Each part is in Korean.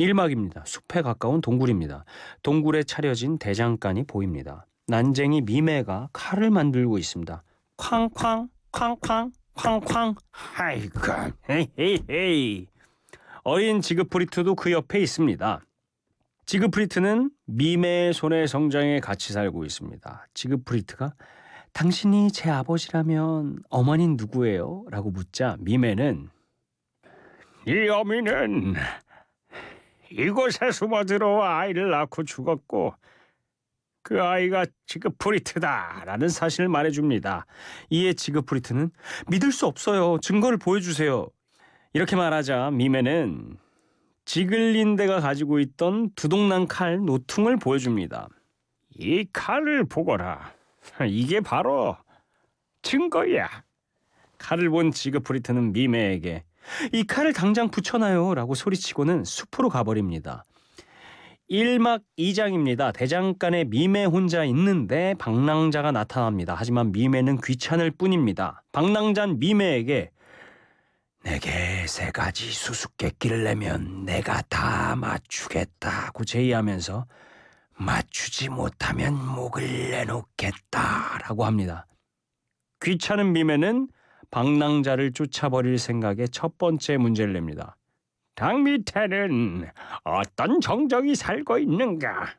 일막입니다. 숲에 가까운 동굴입니다. 동굴에 차려진 대장간이 보입니다. 난쟁이 미매가 칼을 만들고 있습니다. 쾅쾅 쾅쾅 쾅쾅. 아이고, 헤이헤이. 어린 지그프리트도 그 옆에 있습니다. 지그프리트는 미매의 손의 성장에 같이 살고 있습니다. 지그프리트가 당신이 제 아버지라면 어머니는 누구예요? 라고 묻자 미매는 이 어미는 이곳에 숨어들어 아이를 낳고 죽었고 그 아이가 지그프리트다 라는 사실을 말해줍니다. 이에 지그프리트는 믿을 수 없어요. 증거를 보여주세요. 이렇게 말하자 미매는 지글린데가 가지고 있던 두동난 칼 노퉁을 보여줍니다. 이 칼을 보거라. 이게 바로 증거야. 칼을 본 지그프리트는 미매에게 이 칼을 당장 붙여놔요 라고 소리치고는 숲으로 가버립니다. 1막 2장입니다. 대장간에 미매 혼자 있는데 방랑자가 나타납니다. 하지만 미매는 귀찮을 뿐입니다. 방랑자는 미매에게 내게 3가지 수수께끼를 내면 내가 다 맞추겠다고 제의하면서 맞추지 못하면 목을 내놓겠다라고 합니다. 귀찮은 미매는 방랑자를 쫓아버릴 생각에 첫 번째 문제를 냅니다. 당 밑에는 어떤 종족이 살고 있는가?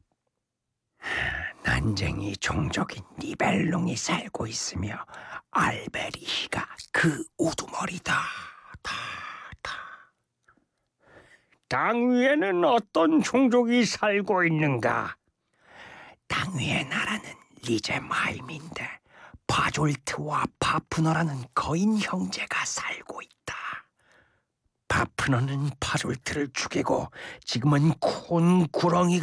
난쟁이 종족인 니벨룽이 살고 있으며 알베리히가 그 우두머리다. 당 위에는 어떤 종족이 살고 있는가? 당 위의 나라는 리제마임인데 바졸트와 파프너라는 거인 형제가 살고 있다. 파프너는 파졸트를 죽이고 지금은 콘 구렁이가